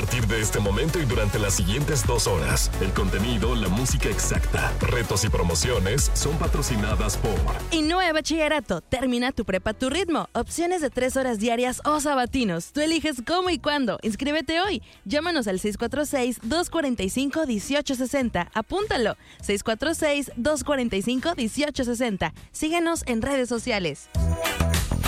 partir de este momento y durante las siguientes 2 horas, el contenido, la música exacta, retos y promociones son patrocinadas por Innova Bachillerato. Termina tu prepa a tu ritmo. Opciones de 3 horas diarias o sabatinos. Tú eliges cómo y cuándo. Inscríbete hoy. Llámanos al 646-245-1860. Apúntalo. 646-245-1860. Síguenos en redes sociales.